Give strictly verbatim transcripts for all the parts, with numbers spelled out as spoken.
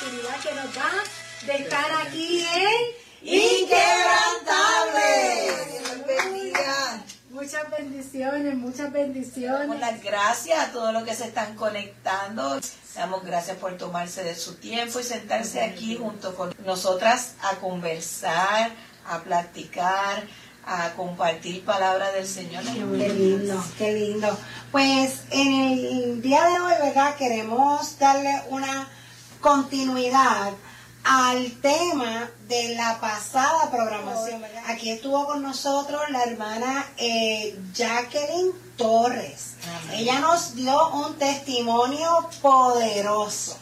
oportunidad que nos da de estar aquí en Inquebrantables. Dios bendiga. Muchas bendiciones, muchas bendiciones. Damos las gracias a todos los que se están conectando. Damos gracias por tomarse de su tiempo y sentarse aquí junto con nosotras a conversar, a platicar, a compartir palabra del Señor. Qué lindo, qué lindo. Pues en el día de hoy, ¿verdad? Queremos darle una continuidad al tema de la pasada programación, ¿verdad? Aquí estuvo con nosotros la hermana eh, Jacqueline Torres. Amén. Ella nos dio un testimonio poderoso.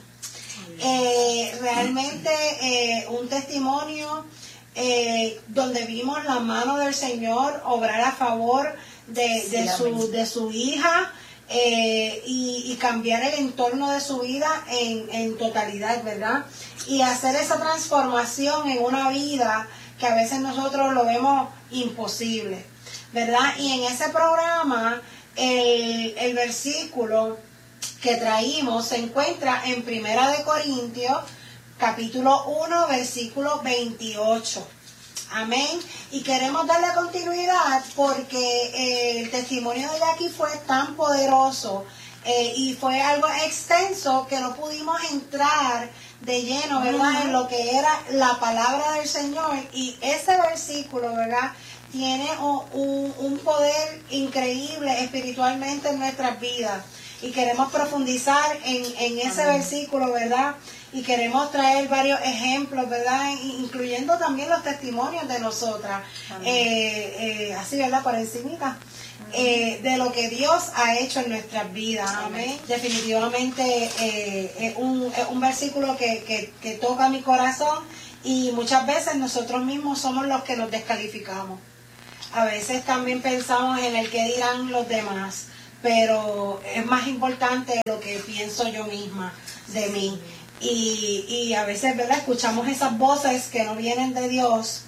Eh, realmente eh, un testimonio eh, donde vimos la mano del Señor obrar a favor de, de, sí, su, de su hija. Eh, y, y cambiar el entorno de su vida en, en totalidad, ¿verdad? Y hacer esa transformación en una vida que a veces nosotros lo vemos imposible, ¿verdad? Y en ese programa el, el versículo que traímos se encuentra en Primera de Corintios capítulo uno versículo veintiocho. Amén. Y queremos darle continuidad porque eh, el testimonio de Jackie fue tan poderoso eh, y fue algo extenso que no pudimos entrar de lleno, ¿verdad? Uh-huh. En lo que era la palabra del Señor. Y ese versículo, ¿verdad? Tiene un, un, un poder increíble espiritualmente en nuestras vidas. Y queremos profundizar en, en ese uh-huh. versículo, ¿verdad? Y queremos traer varios ejemplos, ¿verdad? Incluyendo también los testimonios de nosotras. Eh, eh, así, ¿verdad? Por encimita. Eh, de lo que Dios ha hecho en nuestras vidas. Amén. Definitivamente eh, es, un, es un versículo que, que, que toca mi corazón y muchas veces nosotros mismos somos los que nos descalificamos. A veces también pensamos en el que dirán los demás, pero es más importante lo que pienso yo misma de mí. Y, y a veces, ¿verdad? Escuchamos esas voces que no vienen de Dios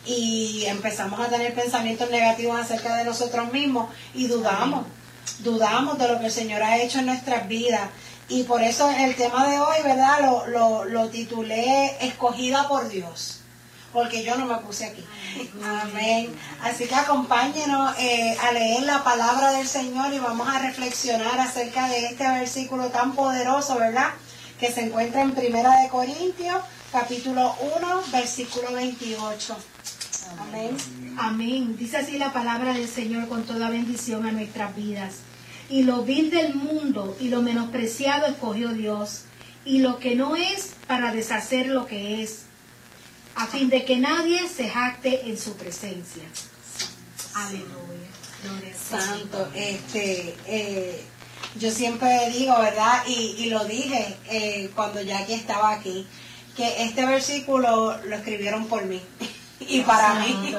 y empezamos a tener pensamientos negativos acerca de nosotros mismos y dudamos, dudamos de lo que el Señor ha hecho en nuestras vidas. Y por eso el tema de hoy, ¿verdad? Lo, lo, lo titulé Escogida por Dios, porque yo no me puse aquí. Amén. Así que acompáñenos eh, a leer la palabra del Señor y vamos a reflexionar acerca de este versículo tan poderoso, ¿verdad? Que se encuentra en Primera de Corintios, capítulo uno, versículo veintiocho. Amén. Amén. Dice así la palabra del Señor con toda bendición a nuestras vidas. Y lo vil del mundo y lo menospreciado escogió Dios, y lo que no es para deshacer lo que es, a fin de que nadie se jacte en su presencia. Aleluya. Gloria Santo. Este... Eh, Yo siempre digo, ¿verdad? Y, y lo dije eh, cuando Jackie estaba aquí, que este versículo lo escribieron por mí y para Santo. mí.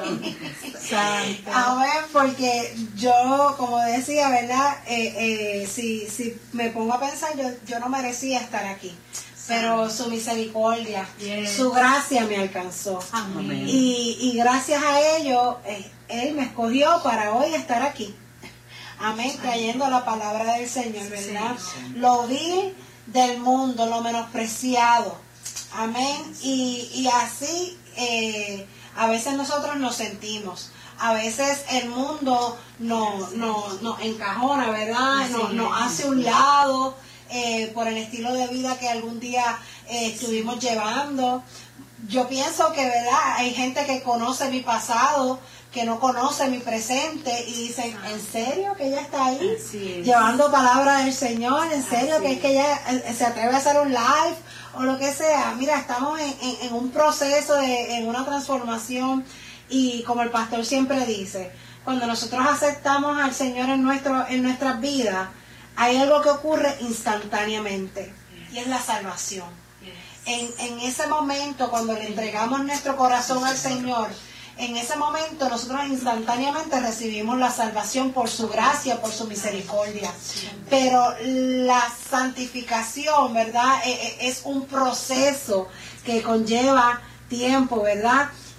Santo. A ver, porque yo, como decía, ¿verdad? Eh, eh, si, si me pongo a pensar, yo, yo no merecía estar aquí. Pero su misericordia, yes. su gracia me alcanzó. Amén. Y, y gracias a ello, eh, Él me escogió para hoy estar aquí. Amén, trayendo la palabra del Señor, ¿verdad? Sí, sí. Lo vil del mundo, lo menospreciado. Amén. Y, y así eh, a veces nosotros nos sentimos. A veces el mundo nos no, no encajona, ¿verdad? Nos no hace un lado eh, por el estilo de vida que algún día eh, estuvimos llevando. Yo pienso que, ¿verdad? Hay gente que conoce mi pasado, que no conoce mi presente y dicen, ¿en serio que ella está ahí? Llevando palabra del Señor, ¿en serio Así que es que ella se atreve a hacer un live o lo que sea? Mira, estamos en, en, en un proceso, de, en una transformación y como el pastor siempre dice, cuando nosotros aceptamos al Señor en, nuestro, en nuestras vidas, hay algo que ocurre instantáneamente y es la salvación. En, en ese momento, cuando le entregamos nuestro corazón al Señor, en ese momento nosotros instantáneamente recibimos la salvación por su gracia, por su misericordia. Pero la santificación, ¿verdad? Es un proceso que conlleva tiempo, ¿verdad?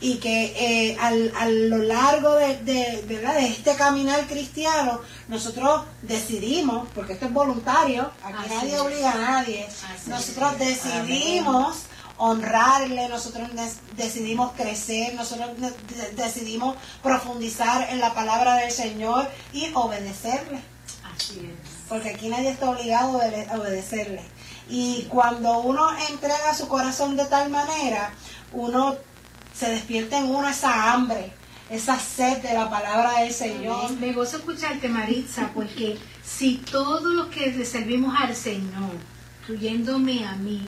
y que eh, al, a lo largo de, de, ¿verdad? de este caminar cristiano nosotros decidimos, porque esto es voluntario, aquí Así nadie es. obliga a nadie, Así nosotros es. decidimos Amén. honrarle, nosotros de- decidimos crecer, nosotros de- de- decidimos profundizar en la palabra del Señor y obedecerle, Así es. porque aquí nadie está obligado a obede- a obedecerle. Y cuando uno entrega su corazón de tal manera, uno se despierta en uno esa hambre, esa sed de la palabra del Señor. Me gozo escucharte, Maritza, porque si todos los que le servimos al Señor, incluyéndome a mí,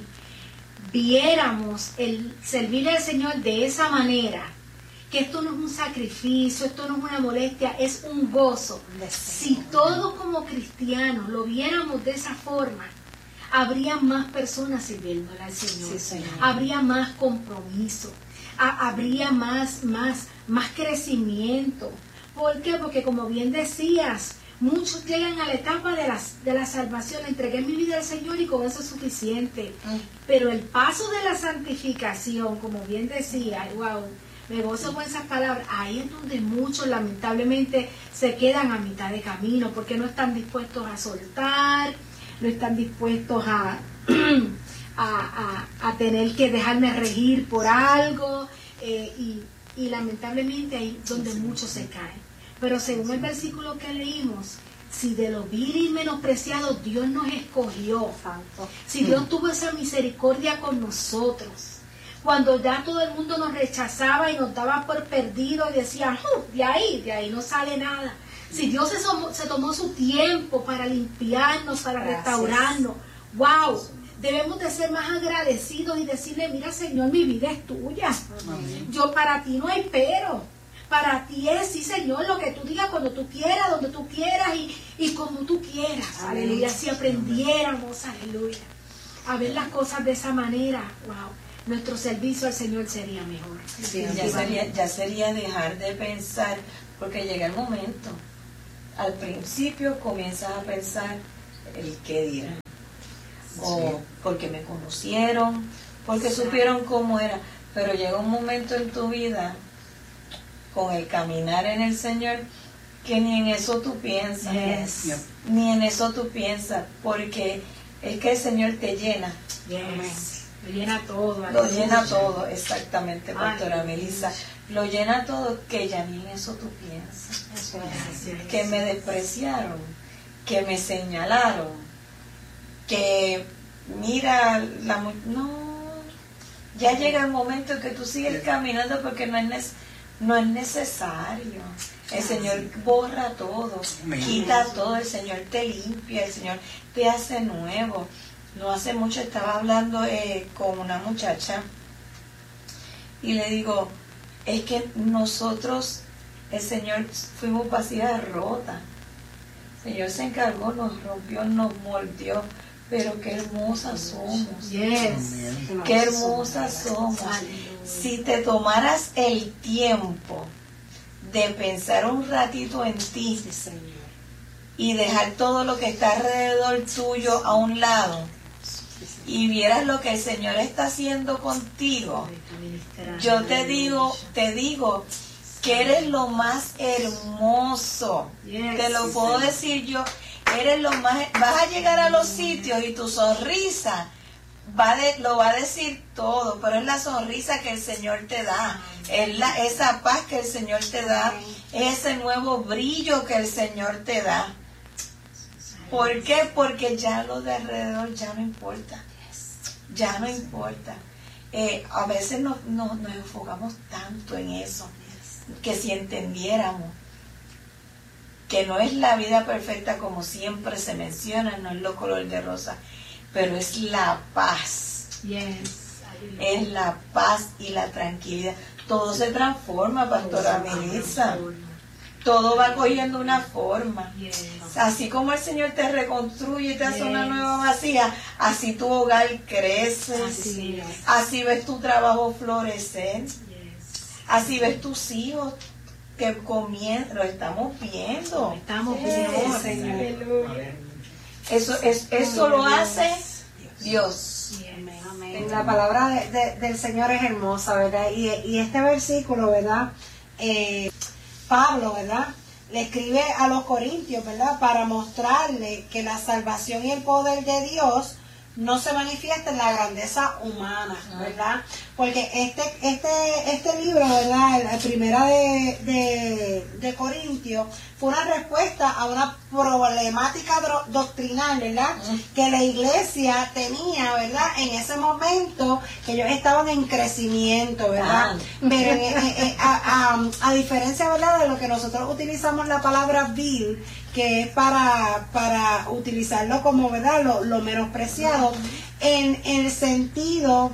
viéramos el servirle al Señor de esa manera, que esto no es un sacrificio, esto no es una molestia, es un gozo. Si todos como cristianos lo viéramos de esa forma, habría más personas sirviéndole al Señor, Sí, Señor. habría más compromiso, ha- habría más, más, más crecimiento. ¿Por qué? Porque como bien decías, muchos llegan a la etapa de la, de la salvación, entregué mi vida al Señor y con eso es suficiente. Pero el paso de la santificación, como bien decía, wow, me gozo con esas palabras, ahí es donde muchos lamentablemente se quedan a mitad de camino, porque no están dispuestos a soltar, no están dispuestos a, a, a, a tener que dejarme regir por algo, eh, y, y lamentablemente ahí es donde muchos se caen. Pero según el versículo que leímos, si de lo vil y menospreciado Dios nos escogió, si Dios tuvo esa misericordia con nosotros, cuando ya todo el mundo nos rechazaba y nos daba por perdido y decían, "Uh, de ahí, de ahí no sale nada". Si Dios se, somó- se tomó su tiempo para limpiarnos, para Gracias. restaurarnos, wow, debemos de ser más agradecidos y decirle, mira Señor, mi vida es tuya. Yo para ti no hay pero. Para ti es, sí Señor, lo que tú digas cuando tú quieras, donde tú quieras y, y como tú quieras. Amén. Aleluya. Si aprendiéramos, aleluya, a ver las cosas de esa manera, wow, nuestro servicio al Señor sería mejor. Sí, Ya sería, ya sería dejar de pensar, porque llega el momento. Al principio comienzas a pensar el qué dirán. O porque me conocieron, porque supieron cómo era. Pero llega un momento en tu vida, con el caminar en el Señor, que ni en eso tú piensas. Yes. Yep. Ni en eso tú piensas, porque es que el Señor te llena. Yes. Lo llena todo. Lo aleluya. llena todo, exactamente, pastora Aleluya. Melissa. Lo llena todo, que ya ni en eso tú piensas. Eso es, así es. Que me despreciaron, que me señalaron, que mira, la mu- no, ya llega el momento en que tú sigues caminando porque no es, nece- no es necesario. El Señor borra todo, Amén. quita todo, el Señor te limpia, el Señor te hace nuevo. No hace mucho estaba hablando eh, con una muchacha y le digo, es que nosotros, el Señor, fuimos vasijas rotas. El Señor se encargó, nos rompió, nos moldeó, pero qué hermosas somos. Yes. Amén. Qué hermosas somos. Aleluya. Si te tomaras el tiempo de pensar un ratito en ti Sí, Señor. y dejar todo lo que está alrededor tuyo a un lado y vieras lo que el Señor está haciendo contigo, yo te digo, te digo que eres lo más hermoso. Yes, Te lo sí, puedo Señor. decir yo. Eres lo más. Vas a llegar a los sitios y tu sonrisa va de, lo va a decir todo, pero es la sonrisa que el Señor te da, es la, esa paz que el Señor te da, es ese nuevo brillo que el Señor te da. ¿Por qué? Porque ya lo de alrededor ya no importa. Ya no importa. Eh, a veces nos, nos, nos enfocamos tanto en eso, que si entendiéramos que no es la vida perfecta como siempre se menciona, no es lo color de rosa, pero es la paz, Yes. Aleluya. es la paz y la tranquilidad. Todo se transforma, pastora Melissa. Todo va cogiendo una forma. Yes. Así como el Señor te reconstruye y te hace una Yes. nueva vacía, así tu hogar crece, Así es. así ves tu trabajo florecer, Yes. así ves tus hijos que comienzan, lo estamos viendo. Estamos Sí, bien. Señor. Aleluya. Eso, es, eso lo hace Dios. Así es. Amén, amén. La palabra de, de, del Señor es hermosa, ¿verdad? Y, y este versículo, ¿verdad? Eh, Pablo, ¿verdad? Le escribe a los corintios, ¿verdad? Para mostrarle que la salvación y el poder de Dios no se manifiesta en la grandeza humana, ¿verdad? Porque este este este libro, ¿verdad? La primera de, de, de Corintios fue una respuesta a una problemática do, doctrinal, ¿verdad? Que la iglesia tenía, ¿verdad? En ese momento que ellos estaban en crecimiento, ¿verdad? Pero eh, eh, a, a, a diferencia, ¿verdad? De lo que nosotros utilizamos la palabra vil, que es para, para utilizarlo como, ¿verdad? Lo, lo menospreciado, en, en el sentido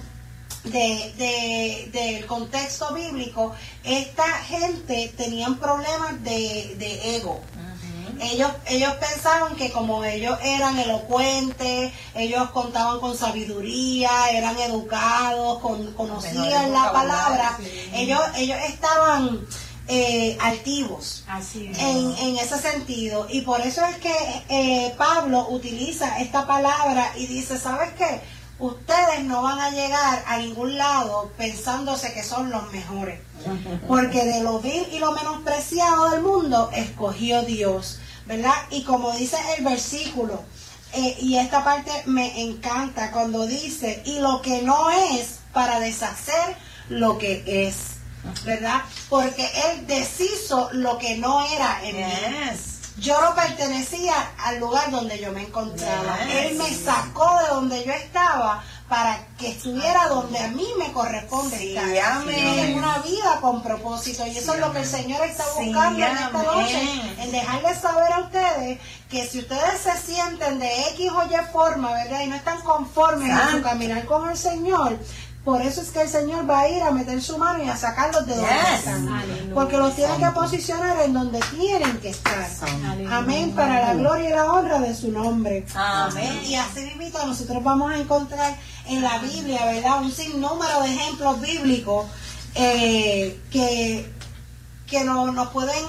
de, de, del contexto bíblico, esta gente tenían problemas de, de ego. Ellos, ellos pensaban que como ellos eran elocuentes, ellos contaban con sabiduría, eran educados, con, conocían la palabra, sí. ellos, ellos estaban eh, altivos. Así es. En, en ese sentido. Y por eso es que eh, Pablo utiliza esta palabra y dice, ¿sabes qué? Ustedes no van a llegar a ningún lado pensándose que son los mejores. Porque de lo vil y lo menospreciado del mundo escogió Dios, ¿verdad? Y como dice el versículo, eh, y esta parte me encanta cuando dice, y lo que no es para deshacer lo que es, ¿verdad? Porque Él deshizo lo que no era en mí. Yes. Yo no pertenecía al lugar donde yo me encontraba. Yes. Él me sacó de donde yo estaba para que estuviera donde a mí me corresponde sí, estar. Amén. En una vida con propósito. Y eso sí, es lo que el Señor está buscando sí, en esta amén. noche. En dejarles saber a ustedes que si ustedes se sienten de X o Y forma, ¿verdad? Y no están conformes en su caminar con el Señor, por eso es que el Señor va a ir a meter su mano y a sacarlos de donde yes. están. Aleluya. Porque los tiene que posicionar en donde tienen que estar. Aleluya. Amén. Para la gloria y la honra de su nombre. Amén. Y así mismo nosotros vamos a encontrar en la Biblia, ¿verdad? Un sinnúmero de ejemplos bíblicos eh, que, que nos, nos pueden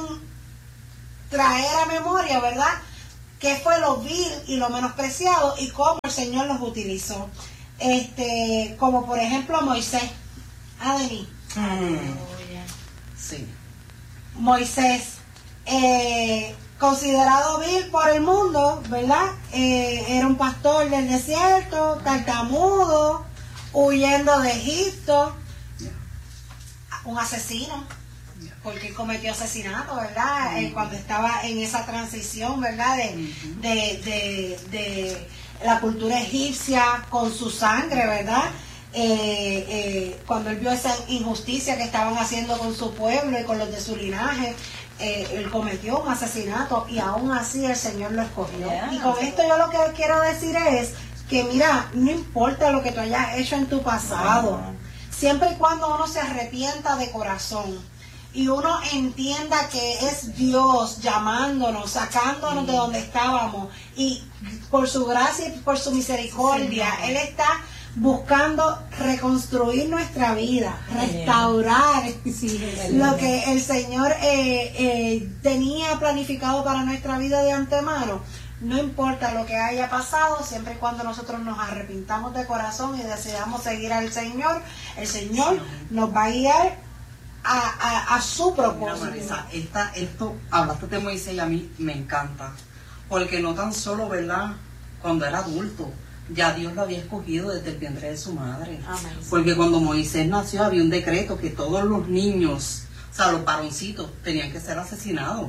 traer a memoria, ¿verdad? Qué fue lo vil y lo menospreciado y cómo el Señor los utilizó. Este, como por ejemplo Moisés. Adeni. Mm. Sí. Moisés, eh, considerado vil por el mundo, ¿verdad? Eh, era un pastor del desierto, tartamudo, huyendo de Egipto, yeah. un asesino, yeah. porque cometió asesinato, ¿verdad? Mm-hmm. Eh, cuando estaba en esa transición, ¿verdad? De, mm-hmm. de, de, de la cultura egipcia con su sangre, ¿verdad? Eh, eh, cuando él vio esa injusticia que estaban haciendo con su pueblo y con los de su linaje, eh, él cometió un asesinato y aún así el Señor lo escogió. Yeah. Y con esto yo lo que quiero decir es que mira, no importa lo que tú hayas hecho en tu pasado, uh-huh. siempre y cuando uno se arrepienta de corazón y uno entienda que es Dios llamándonos, sacándonos sí. de donde estábamos, y por su gracia y por su misericordia, sí, Él está buscando reconstruir nuestra vida, restaurar sí, lo que el Señor eh, eh, tenía planificado para nuestra vida de antemano. No importa lo que haya pasado, siempre y cuando nosotros nos arrepintamos de corazón y deseamos seguir al Señor, el Señor nos va a guiar A, a, a su propósito. Mira, Marisa, esta, esto, hablaste de Moisés y a mí me encanta, porque no tan solo, ¿verdad? Cuando era adulto, ya Dios lo había escogido desde el vientre de su madre. Amén. Porque cuando Moisés nació había un decreto que todos los niños, o sea, los varoncitos, tenían que ser asesinados.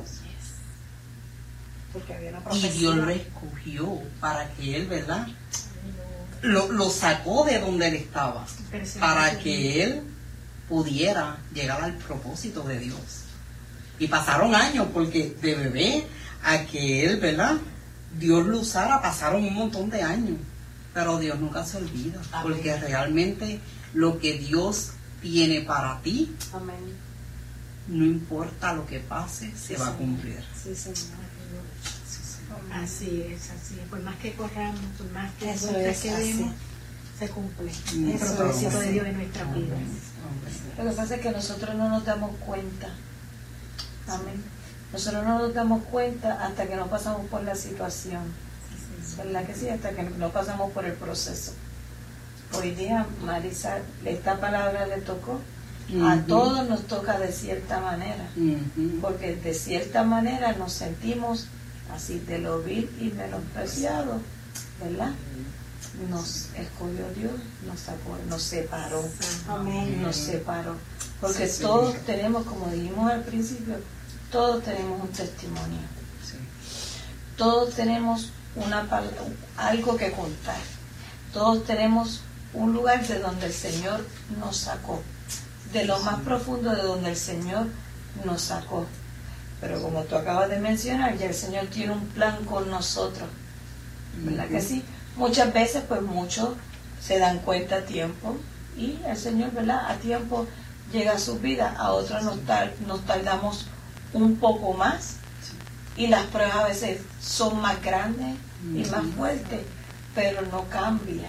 Porque había una y Dios lo escogió para que él, ¿verdad? Lo, lo sacó de donde él estaba, para que él pudiera llegar al propósito de Dios. Y pasaron años, porque de bebé a que él, ¿verdad? Dios lo usara, pasaron un montón de años. Pero Dios nunca se olvida. Amén. Porque realmente lo que Dios tiene para ti, amén, no importa lo que pase, se sí, va a cumplir. Sí, Señor. Sí, Señor. Así es, así es. Por más que corramos, por más que nosotros quedemos, se cumple el propósito de Dios en nuestras vidas. Lo que pasa es que nosotros no nos damos cuenta. Amén. Nosotros no nos damos cuenta hasta que no pasamos por la situación. ¿Verdad que sí? Hasta que no pasamos por el proceso. hoy día, Marisa, esta palabra le tocó. Uh-huh. A todos nos toca de cierta manera, uh-huh. porque de cierta manera nos sentimos así de lo vil y menospreciado, ¿verdad? Nos escogió Dios, nos sacó, nos separó, Amén. nos separó, porque sí, sí, todos sí. tenemos, como dijimos al principio, todos tenemos un testimonio, Sí. todos tenemos una algo que contar, todos tenemos un lugar de donde el Señor nos sacó, de lo más profundo de donde el Señor nos sacó. Pero como tú acabas de mencionar, ya el Señor tiene un plan con nosotros, ¿verdad que sí? Muchas veces, pues muchos se dan cuenta a tiempo y el Señor, ¿verdad? A tiempo llega a su vida, a otros nos, tar nos tardamos un poco más y las pruebas a veces son más grandes y más fuertes, pero no cambia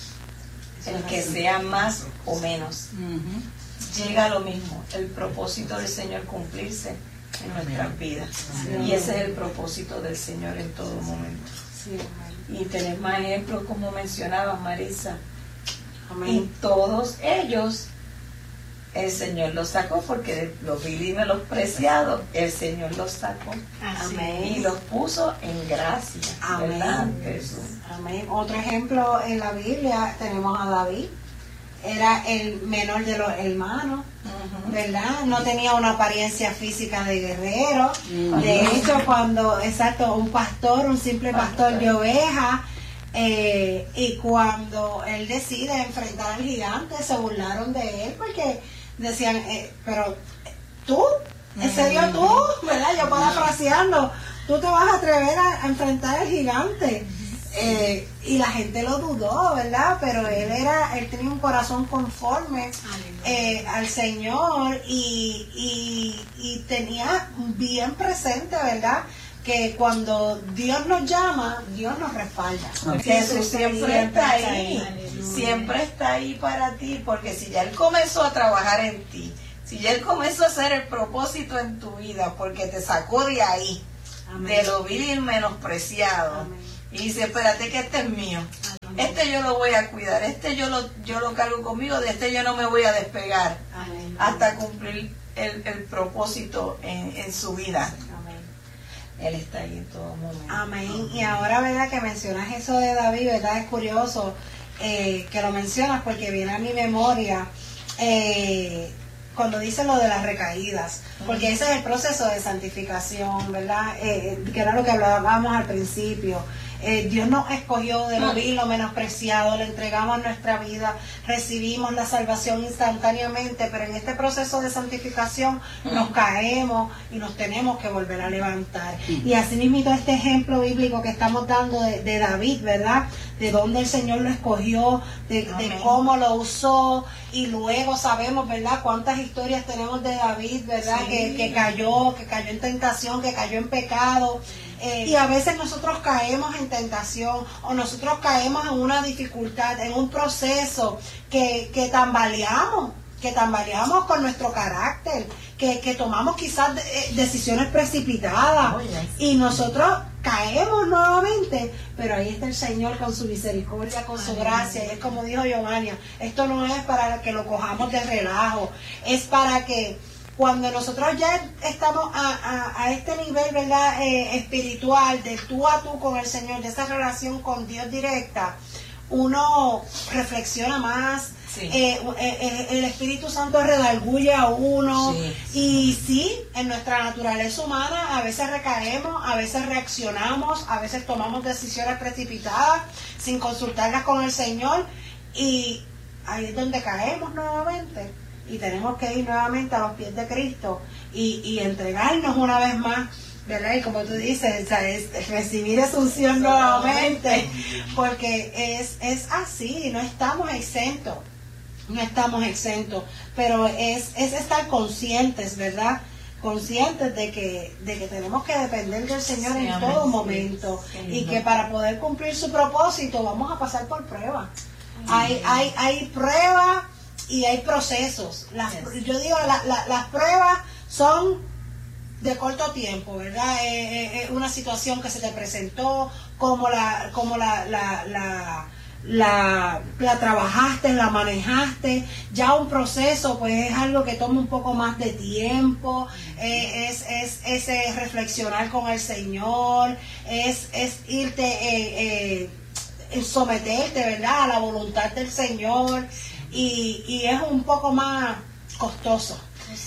el que sea más o menos. Uh-huh. Llega a lo mismo, el propósito del Señor cumplirse en nuestras vidas. Sí. Y ese es el propósito del Señor en todo momento. Sí, Y tener más ejemplos, como mencionaba Marisa. amén. Y todos ellos, el Señor los sacó, porque los vil y menospreciados, el Señor los sacó. Así Amén. Y los puso en gracia. Amén. ¿Verdad, Jesús? Amén. Otro ejemplo en la Biblia tenemos a David. Era el menor de los hermanos, Uh-huh. ¿verdad? No tenía una apariencia física de guerrero. Uh-huh. De hecho, cuando, exacto, un pastor, un simple pastor, Pastor. de ovejas, eh, y cuando él decide enfrentar al gigante, se burlaron de él porque decían, eh, pero tú, ¿en serio tú? ¿Verdad? Yo parafraseando, tú te vas a atrever a, a enfrentar al gigante. Eh, y la gente lo dudó, ¿verdad? Pero él era, él tenía un corazón conforme eh, al Señor y, y, y tenía bien presente, ¿verdad? Que cuando Dios nos llama, Dios nos respalda. Jesús siempre está ahí, siempre está ahí para ti, porque si ya Él comenzó a trabajar en ti, si ya Él comenzó a hacer el propósito en tu vida, porque te sacó de ahí, Amén. de lo vil y menospreciado, Amén. y dice, espérate que este es mío, este yo lo voy a cuidar, este yo lo, yo lo cargo conmigo, de este yo no me voy a despegar, Amén. hasta cumplir el, el propósito en, en su vida. Amén. Él está ahí en todo momento. Amén. Y ahora, ¿verdad? Que mencionas eso de David, ¿verdad? Es curioso eh, que lo mencionas porque viene a mi memoria eh, cuando dice lo de las recaídas, porque ese es el proceso de santificación, ¿verdad? Eh, que era lo que hablábamos al principio. Eh, Dios nos escogió de lo vil, lo menospreciado, le entregamos nuestra vida, recibimos la salvación instantáneamente, pero en este proceso de santificación nos caemos y nos tenemos que volver a levantar. Y así mismo este ejemplo bíblico que estamos dando de, de David, ¿verdad? De dónde el Señor lo escogió, de, de cómo lo usó, y luego sabemos, ¿verdad? Cuántas historias tenemos de David, ¿verdad? Sí. Que, que cayó, que cayó en tentación, que cayó en pecado. Eh, y a veces nosotros caemos en tentación o nosotros caemos en una dificultad, en un proceso que, que tambaleamos, que tambaleamos con nuestro carácter, que, que tomamos quizás de, eh, decisiones precipitadas Oh, yes. y nosotros caemos nuevamente, pero ahí está el Señor con su misericordia, con su gracia, y es como dijo Giovanni, esto no es para que lo cojamos de relajo, es para que cuando nosotros ya estamos a, a, a este nivel, ¿verdad? Eh, espiritual, de tú a tú con el Señor, de esa relación con Dios directa, uno reflexiona más, Sí. eh, eh, el Espíritu Santo redarguye a uno, Sí, y sí, en nuestra naturaleza humana a veces recaemos, a veces reaccionamos, a veces tomamos decisiones precipitadas sin consultarlas con el Señor, y ahí es donde caemos nuevamente. Y tenemos que ir nuevamente a los pies de Cristo y, y entregarnos una vez más, ¿verdad? Y como tú dices, o sea, es recibir esa unción nuevamente, porque es, es así, no estamos exentos, no estamos exentos, pero es, es estar conscientes, ¿verdad? Conscientes de que, de que tenemos que depender del Señor Sí, en amén. todo Sí, momento, sí, y no. que para poder cumplir su propósito vamos a pasar por pruebas. Hay, hay, hay pruebas y hay procesos. Las, Yes. Yo digo, la, la, las pruebas son de corto tiempo, ¿verdad? Es eh, eh, una situación que se te presentó, como la, como la, la, la, la, la trabajaste, la manejaste. Ya un proceso pues es algo que toma un poco más de tiempo, eh, es, es, es, es reflexionar con el Señor, es, es irte, eh, eh, someterte, ¿verdad?, a la voluntad del Señor, y, y es un poco más costoso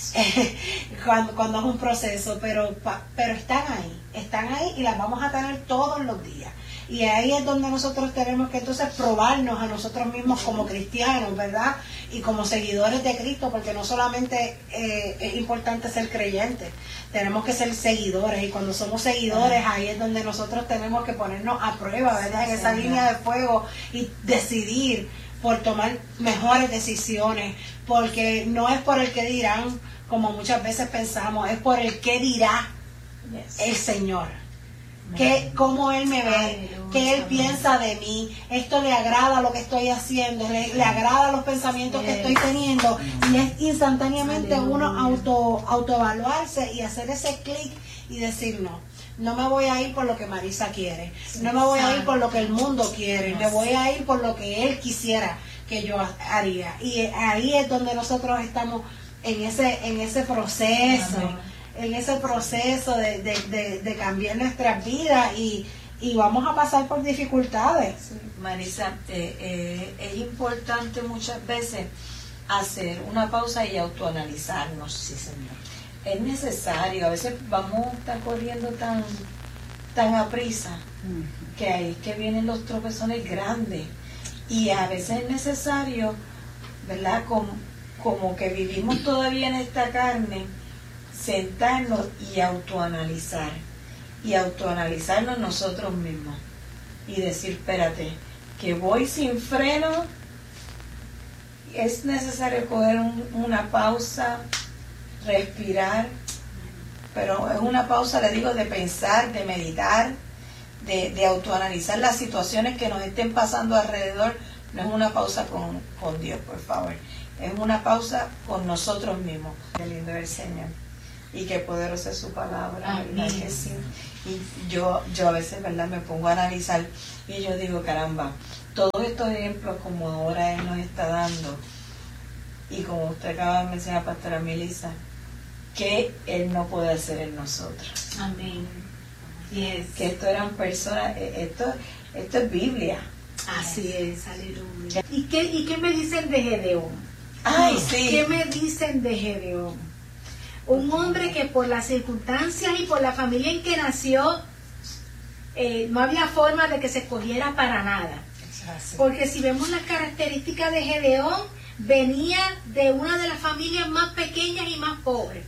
cuando, cuando es un proceso, pero, pero están ahí, están ahí y las vamos a tener todos los días. Y ahí es donde nosotros tenemos que entonces probarnos a nosotros mismos como cristianos, ¿verdad? Y como seguidores de Cristo, porque no solamente eh, es importante ser creyentes, tenemos que ser seguidores, y cuando somos seguidores, ahí es donde nosotros tenemos que ponernos a prueba, ¿verdad? En esa línea de fuego y decidir por tomar mejores decisiones, porque no es por el que dirán, como muchas veces pensamos, es por el que dirá el Señor. Que cómo Él me ve, que Él piensa de mí, esto le agrada lo que estoy haciendo, le, le agrada los pensamientos que estoy teniendo, y es instantáneamente uno auto autoevaluarse y hacer ese clic y decir no, no me voy a ir por lo que Marisa quiere, no me voy a ir por lo que el mundo quiere, me voy a ir por lo que Él quisiera que yo haría. Y ahí es donde nosotros estamos en ese, en ese proceso. Amén. En ese proceso de, de, de, de cambiar nuestras vidas, y, y vamos a pasar por dificultades. Sí. Marisa, eh, eh, es importante muchas veces hacer una pausa y autoanalizarnos. Sí, señor. Es necesario, a veces vamos a estar corriendo tan, tan a prisa, uh-huh, que ahí es que vienen los tropezones grandes, y a veces es necesario, ¿verdad? Como, como que vivimos todavía en esta carne, sentarnos y autoanalizar, y autoanalizarnos nosotros mismos, y decir, espérate, que voy sin freno, es necesario coger un, una pausa, respirar, pero es una pausa, le digo, de pensar, de meditar, de, de autoanalizar las situaciones que nos estén pasando alrededor. No es una pausa con, con Dios, por favor, es una pausa con nosotros mismos. Qué lindo es el Señor. Y qué poderosa es su palabra, ¿verdad? Que sí. Y yo, yo a veces, ¿verdad?, me pongo a analizar y yo digo, caramba, todos estos ejemplos como ahora Él nos está dando, y como usted acaba de mencionar, pastora Melissa, que Él no puede hacer en nosotros. Amén. Yes. Que esto eran personas, esto, esto es Biblia. Así es, aleluya. ¿Y qué, y qué me dicen de Gedeón? Ay, sí. ¿Qué me dicen de Gedeón? Un hombre que por las circunstancias y por la familia en que nació, eh, no había forma de que se escogiera para nada. Porque si vemos las características de Gedeón, venía de una de las familias más pequeñas y más pobres.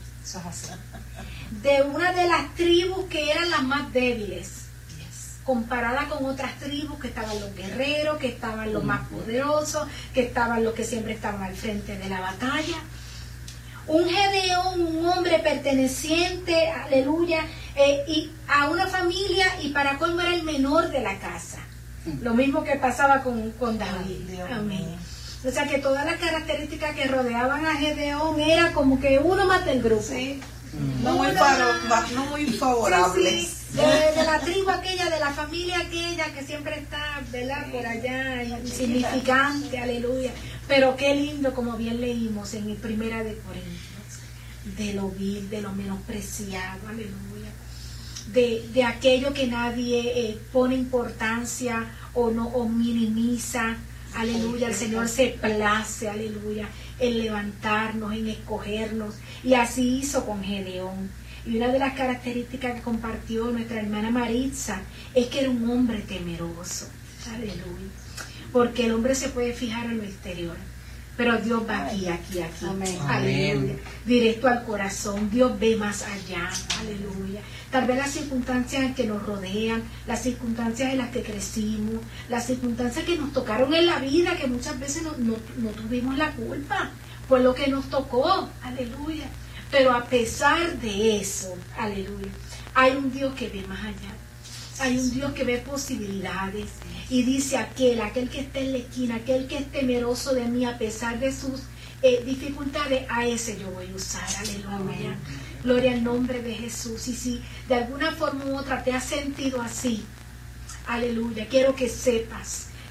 De una de las tribus que eran las más débiles, comparada con otras tribus que estaban los guerreros, que estaban los más poderosos, que estaban los que siempre estaban al frente de la batalla. Un Gedeón, un hombre perteneciente, aleluya, eh, y a una familia, y para colmo era el menor de la casa. Lo mismo que pasaba con, con David. Amén. O sea que todas las características que rodeaban a Gedeón era como que uno más del grupo. Sí. No, muy faro, no muy favorables. Sí, sí. De, de la tribu aquella, de la familia aquella que siempre está, ¿verdad?, por allá, insignificante, aleluya. Pero qué lindo, como bien leímos en el Primera de Corintios, de lo vil, de lo menospreciado, aleluya. De, de aquello que nadie eh, pone importancia o no o minimiza, aleluya. El Señor se place, aleluya, en levantarnos, en escogernos, y así hizo con Gedeón. Y una de las características que compartió nuestra hermana Maritza es que era un hombre temeroso, aleluya. Porque el hombre se puede fijar en lo exterior, pero Dios va aquí, aquí, aquí. Amén. Aleluya. Directo al corazón. Dios ve más allá. Aleluya. Tal vez las circunstancias que nos rodean, las circunstancias en las que crecimos, las circunstancias que nos tocaron en la vida, que muchas veces no, no, no tuvimos la culpa por lo que nos tocó. Aleluya. Pero a pesar de eso, aleluya, hay un Dios que ve más allá. Hay un Dios que ve posibilidades. Y dice aquel, aquel que está en la esquina, aquel que es temeroso de mí a pesar de sus eh, dificultades, a ese yo voy a usar, aleluya. Amén. Gloria al nombre de Jesús. Y si de alguna forma u otra te has sentido así, aleluya, quiero que sepas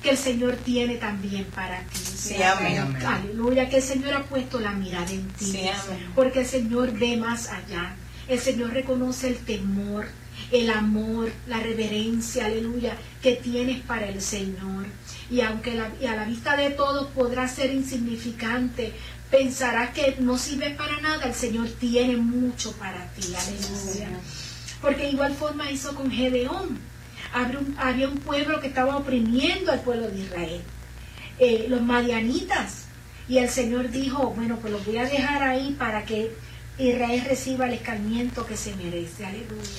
que el Señor tiene también para ti. Sí, amén, amén. Aleluya, que el Señor ha puesto la mirada en ti. Sí, amén. Porque el Señor ve más allá. El Señor reconoce el temor, el amor, la reverencia, aleluya, que tienes para el Señor. Y aunque la, y a la vista de todos podrá ser insignificante, pensarás que no sirve para nada, el Señor tiene mucho para ti, aleluya. Porque de igual forma hizo con Gedeón. Había un, había un pueblo que estaba oprimiendo al pueblo de Israel, eh, los madianitas. Y el Señor dijo, bueno, pues los voy a dejar ahí para que Israel reciba el escarmiento que se merece, aleluya.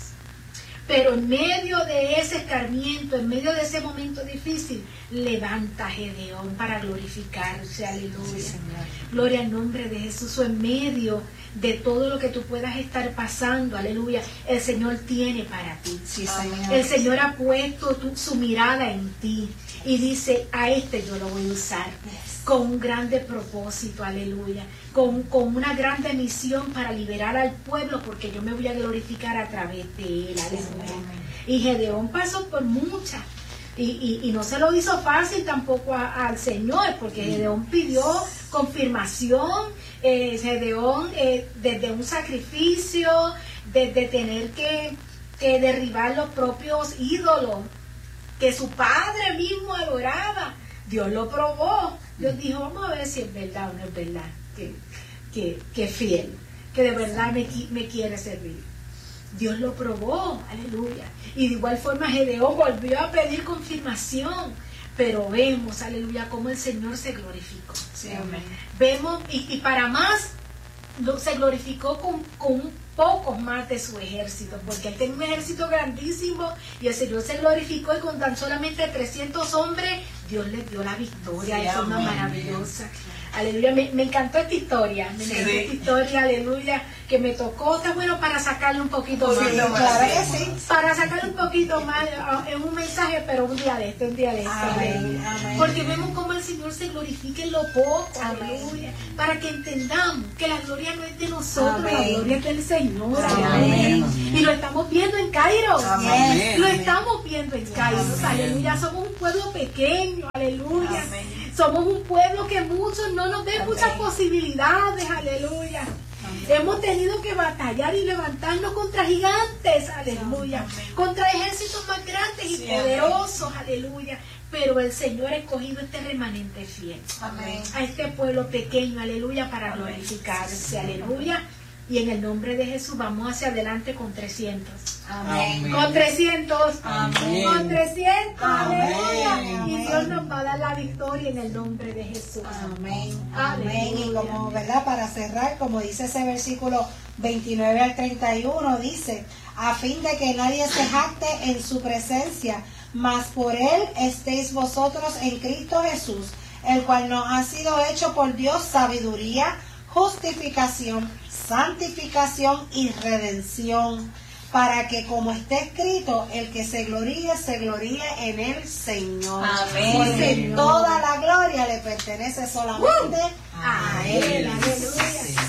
Pero en medio de ese escarmiento, en medio de ese momento difícil, levanta a Gedeón para glorificarse, aleluya. Sí, gloria al nombre de Jesús. O en medio de todo lo que tú puedas estar pasando, aleluya, el Señor tiene para ti. Sí, Señor. El Señor ha puesto tu, su mirada en ti y dice, a este yo lo voy a usar con un grande propósito, aleluya, con, con una grande misión para liberar al pueblo, porque yo me voy a glorificar a través de él, aleluya. Y Gedeón pasó por muchas, y, y, y no se lo hizo fácil tampoco a, al Señor, porque Gedeón pidió confirmación, eh, Gedeón eh, desde un sacrificio, desde tener que, que derribar los propios ídolos que su padre mismo adoraba. Dios lo probó. Dios dijo, vamos a ver si es verdad o no es verdad, que, que, que es fiel, que de verdad me, me quiere servir. Dios lo probó, aleluya. Y de igual forma Gedeón volvió a pedir confirmación, pero vemos, aleluya, cómo el Señor se glorificó. Sí, amén. Vemos, y, y para más, lo, se glorificó con, con pocos más de su ejército, porque él tenía un ejército grandísimo y el Señor se glorificó, y con tan solamente trescientos hombres Dios les dio la victoria, sí, de forma maravillosa. Aleluya, me, me encantó esta historia, me sí, encantó esta historia, aleluya, que me tocó, está bueno para sacarle un poquito más, sí, claro que sí, para sacarle un poquito más, es un mensaje, pero un día de este, un día de este, amén, amén, porque vemos cómo el Señor se glorifica en lo poco, aleluya, para que entendamos que la gloria no es de nosotros, amén, la gloria es del Señor, amén, amén, amén. Y lo estamos viendo en Kairos, amén, lo estamos viendo en Kairos, aleluya, somos un pueblo pequeño, aleluya, amén. Somos un pueblo que muchos no nos ven, amén, muchas posibilidades, aleluya. Amén. Hemos tenido que batallar y levantarnos contra gigantes, aleluya, amén, contra ejércitos más grandes y sí, poderosos, amén, aleluya. Pero el Señor ha escogido este remanente fiel, amén, a este pueblo pequeño, aleluya, para amén, glorificarse, sí, aleluya. Y en el nombre de Jesús vamos hacia adelante con trescientos. Amén. Amén. Con trescientos. Amén. Con trescientos. Amén. Aleluya. Y Dios nos va a dar la victoria en el nombre de Jesús. Amén. Amén. Y como, ¿verdad? Para cerrar, como dice ese versículo veintinueve al treinta y uno, dice, a fin de que nadie se jacte en su presencia, mas por él estéis vosotros en Cristo Jesús, el cual nos ha sido hecho por Dios sabiduría, justificación, santificación y redención, para que, como está escrito, el que se gloríe, se gloríe en el Señor. Amén. Porque Señor, toda la gloria le pertenece solamente uh, a Él. Aleluya.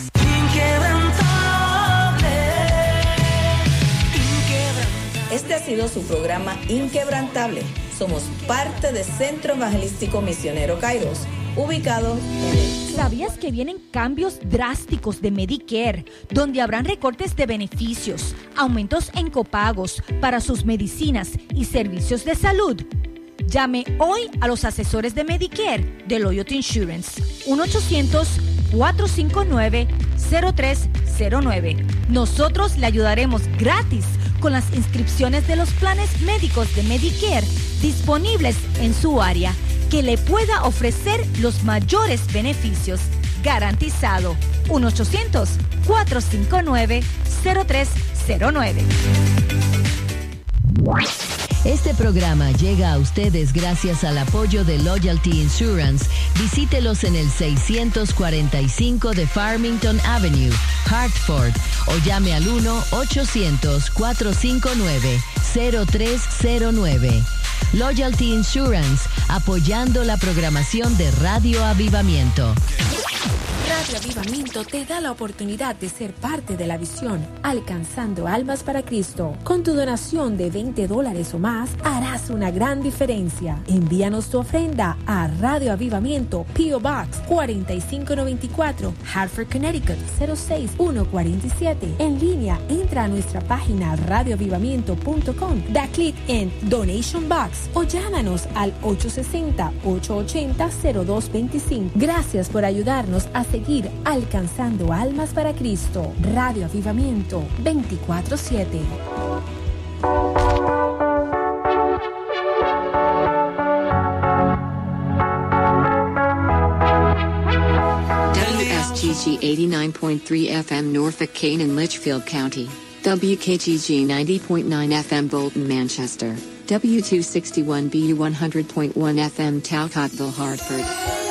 Este ha sido su programa Inquebrantable. Somos parte del Centro Evangelístico Misionero Kairos, ubicado en el... ¿Sabías que vienen cambios drásticos de Medicare, donde habrán recortes de beneficios, aumentos en copagos para sus medicinas y servicios de salud? Llame hoy a los asesores de Medicare de Loyalty Insurance, uno ochocientos, cuatro cinco nueve, cero tres cero nueve. Nosotros le ayudaremos gratis con las inscripciones de los planes médicos de Medicare disponibles en su área, que le pueda ofrecer los mayores beneficios. Garantizado. uno ochocientos, cuatro cinco nueve, cero tres cero nueve. Este programa llega a ustedes gracias al apoyo de Loyalty Insurance. Visítelos en el seiscientos cuarenta y cinco de Farmington Avenue, Hartford, o llame al uno ochocientos, cuatro cinco nueve, cero tres cero nueve. Loyalty Insurance, apoyando la programación de Radio Avivamiento. Radio Avivamiento te da la oportunidad de ser parte de la visión Alcanzando Almas para Cristo. Con tu donación de veinte dólares o más, harás una gran diferencia. Envíanos tu ofrenda a Radio Avivamiento, P O Box cuarenta y cinco noventa y cuatro, Hartford, Connecticut cero seis uno cuatro siete. En línea, entra a nuestra página radio avivamiento punto com, da clic en Donation Box o llámanos al ocho seis cero, ocho ocho cero, cero dos dos cinco. Gracias por ayudarnos a seguir alcanzando almas para Cristo. Radio Avivamiento veinticuatro siete. W S G G eighty-nine point three F M Norfolk, Kane and Litchfield County. W K G G ninety point nine F M Bolton, Manchester. W two sixty-one B U one hundred point one F M Talcotville, Hartford.